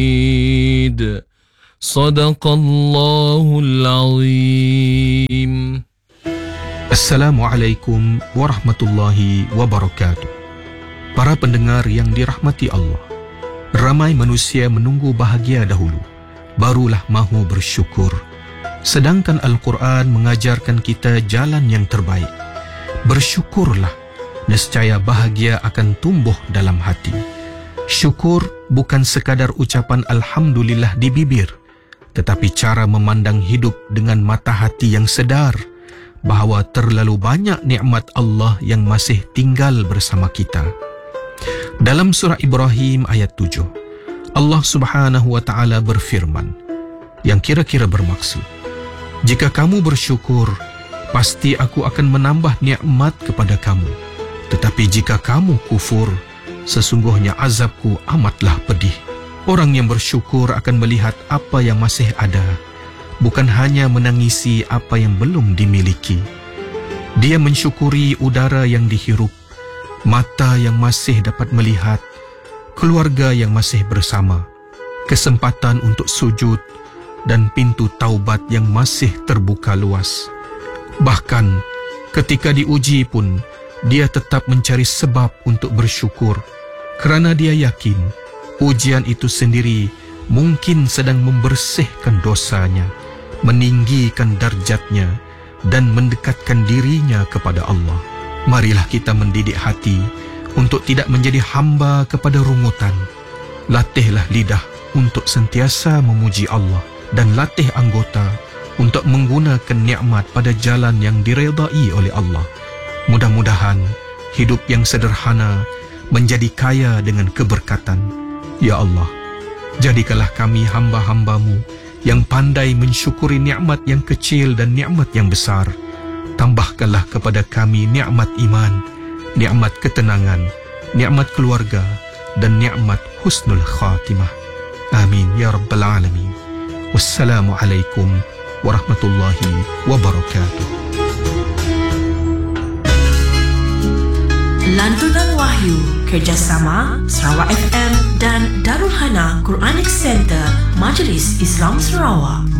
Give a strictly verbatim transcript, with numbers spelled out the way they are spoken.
Sadaqallahul Azim. Assalamualaikum warahmatullahi wabarakatuh. Para pendengar yang dirahmati Allah, ramai manusia menunggu bahagia dahulu, barulah mahu bersyukur. Sedangkan Al-Quran mengajarkan kita jalan yang terbaik. Bersyukurlah, nescaya bahagia akan tumbuh dalam hati. Syukur bukan sekadar ucapan Alhamdulillah di bibir, tetapi cara memandang hidup dengan mata hati yang sedar bahawa terlalu banyak nikmat Allah yang masih tinggal bersama kita. Dalam surah Ibrahim ayat tujuh, Allah Subhanahu wa taala berfirman yang kira-kira bermaksud, jika kamu bersyukur, pasti aku akan menambah nikmat kepada kamu. Tetapi jika kamu kufur, sesungguhnya azabku amatlah pedih. Orang yang bersyukur akan melihat apa yang masih ada, bukan hanya menangisi apa yang belum dimiliki. Dia mensyukuri udara yang dihirup, mata yang masih dapat melihat, keluarga yang masih bersama, kesempatan untuk sujud, dan pintu taubat yang masih terbuka luas. Bahkan ketika diuji pun, dia tetap mencari sebab untuk bersyukur, kerana dia yakin ujian itu sendiri mungkin sedang membersihkan dosanya, meninggikan darjatnya, dan mendekatkan dirinya kepada Allah. Marilah kita mendidik hati untuk tidak menjadi hamba kepada rungutan. Latihlah lidah untuk sentiasa memuji Allah, dan latih anggota untuk menggunakan nikmat pada jalan yang diredai oleh Allah. Mudah-mudahan hidup yang sederhana menjadi kaya dengan keberkatan. Ya Allah, jadikanlah kami hamba-hamba-Mu yang pandai mensyukuri nikmat yang kecil dan nikmat yang besar. Tambahkanlah kepada kami nikmat iman, nikmat ketenangan, nikmat keluarga, dan nikmat husnul khatimah. Amin ya rabbal alamin. Wassalamualaikum warahmatullahi wabarakatuh. Lantunan Wahyu kerjasama Sarawak F M dan Darul Hana Quranic Center Majlis Islam Sarawak.